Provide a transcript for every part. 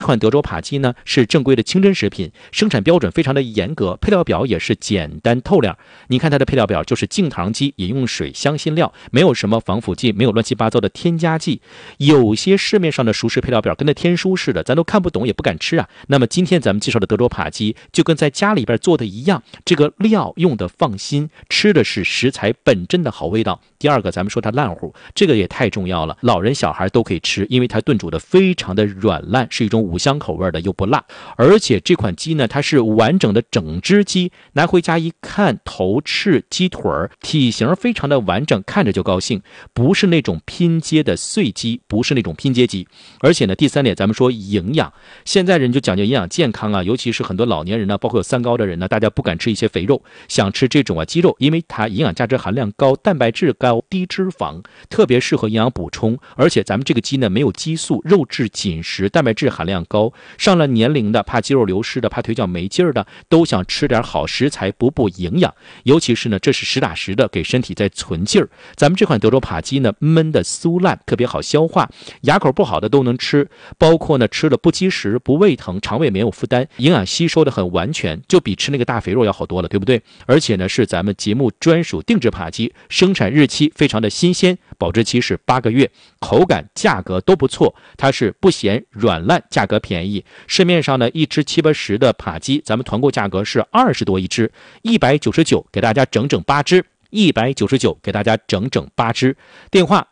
这款德州扒鸡呢是正规的清真食品，生产标准非常的严格，配料表也是简单透亮。你看它的配料表就是净糖鸡，饮用水、香辛料，没有什么防腐剂，没有乱七八糟的添加剂。有些市面上的熟食配料表跟那天书似的，咱都看不懂也不敢吃啊。那么今天咱们介绍的德州扒鸡就跟在家里边做的一样，这个料用的放心，吃的是食材本真的好味道。第二个咱们说它烂乎，这个也太重要了，老人小孩都可以吃，因为它炖煮的非常的软烂，是一种五香口味的，又不辣。而且这款鸡呢，它是完整的整只鸡，拿回家一看，头翅、鸡腿体型非常的完整，看着就高兴，不是那种拼接的碎鸡，不是那种拼接鸡。而且呢，第三点咱们说营养，现在人就讲究营养健康啊，尤其是很多老年人呢，包括有三高的人呢，大家不敢吃一些肥肉，想吃这种鸡肉，因为它营养价值含量高，蛋白质高，低脂肪，特别适合营养补充。而且咱们这个鸡呢没有激素，肉质紧实，蛋白质含量高，上了年龄的，怕肌肉流失的，怕腿脚没劲儿的，都想吃点好食材，补营养。尤其是呢，这是实打实的给身体在存劲儿。咱们这款德州扒鸡呢，焖的酥烂，特别好消化，牙口不好的都能吃，包括呢吃了不积食、不胃疼，肠胃没有负担，营养吸收的很完全，就比吃那个大肥肉要好多了，对不对？而且呢，是咱们节目专属定制扒鸡，生产日期非常的新鲜，保质期是8个月，口感、价格都不错，它是不咸软烂，价格便宜。市面上呢一只70-80的扒鸡，咱们团购价格是20多一只，199给大家整整8只。199给大家整整8只，电话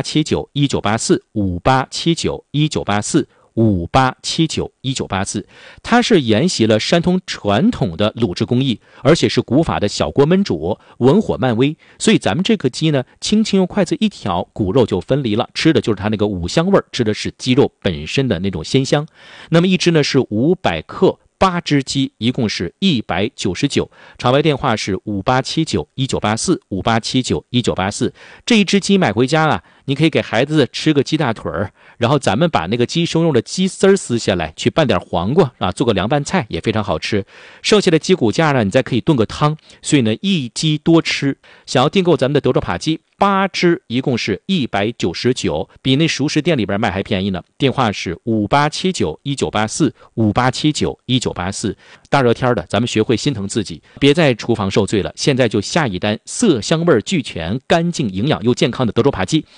5879-1984，5879-1984，5879-1984，它是沿袭了山东传统的卤制工艺，而且是古法的小锅焖煮，文火慢煨，所以咱们这个鸡呢，轻轻用筷子一挑，骨肉就分离了，吃的就是它那个五香味，吃的是鸡肉本身的那种鲜香。那么一只呢是500克。8只鸡一共是199，场外电话是5879-1984，5879-1984。这一只鸡买回家啊，你可以给孩子吃个鸡大腿儿，然后咱们把那个鸡胸肉的鸡丝撕下来，去拌点黄瓜啊，做个凉拌菜也非常好吃。剩下的鸡骨架呢，你再可以炖个汤，所以呢一鸡多吃。想要订购咱们的德州扒鸡，8只一共是199，比那熟食店里边卖还便宜呢。电话是5879-1984，5879-1984。大热天的，咱们学会心疼自己，别在厨房受罪了。现在就下一单，色香味俱全，干净营养又健康的德州扒鸡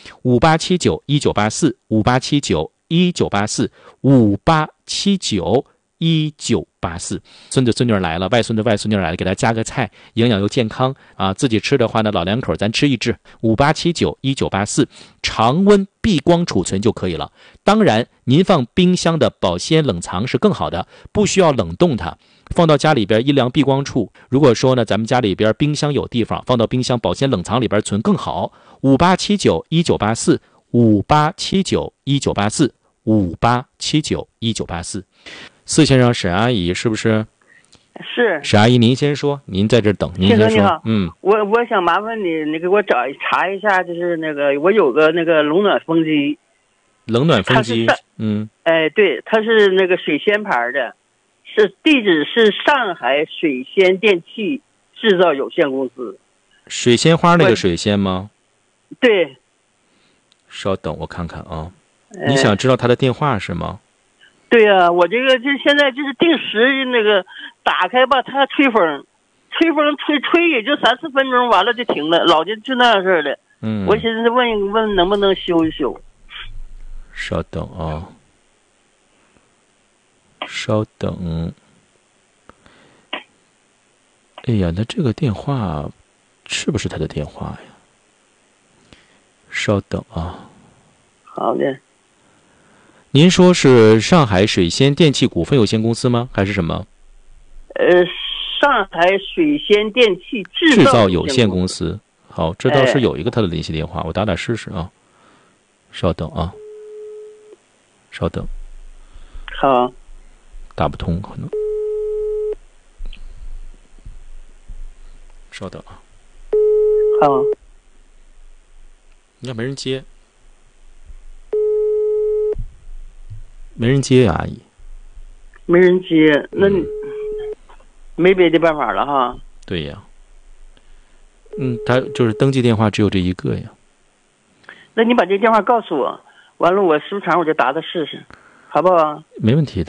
，5879-1984，5879-1984，5879-1984。孙子孙女来了，外孙子外孙女来了，给他加个菜，营养又健康啊！自己吃的话呢，老两口咱吃一只，5879-1984，常温避光储存就可以了。当然，您放冰箱的保鲜冷藏是更好的，不需要冷冻它，放到家里边阴凉避光处。如果说呢，咱们家里边冰箱有地方，放到冰箱保鲜冷藏里边存更好。5879-1984，5879-1984，5879-1984。4先生，沈阿姨是不是？ 是。 沈阿姨，您先说，您在这等，您先说。 你好，我想麻烦你给我查一下，就是那个我有个那个冷暖风机。 冷暖风机， 对，它是那个水仙牌的，地址是上海水仙电器制造有限公司。 水仙花那个水仙吗？ 对。 稍等，我看看啊。你想知道他的电话是吗？ 对呀，我这个就现在就是定时那个打开吧，它吹风吹也就3-4分钟，完了就停了，老就那样式的。我寻思问一问能不能修一修。 稍等啊，稍等。哎呀，那这个电话是不是他的电话呀？稍等啊。 好的。 您说是上海水仙电器股份有限公司吗？还是什么？ 上海水仙电器制造有限公司。 好，这倒是有一个他的联系电话，我打试试啊。稍等啊，稍等。 好。 打不通可能。稍等啊。 好。 你看没人接。没人接呀，阿姨。 没人接，那你没别的办法了哈。 对呀。他就是登记电话只有这一个呀。 那你把这电话告诉我，完了我时不常我就打试试。 好不好？ 没问题的。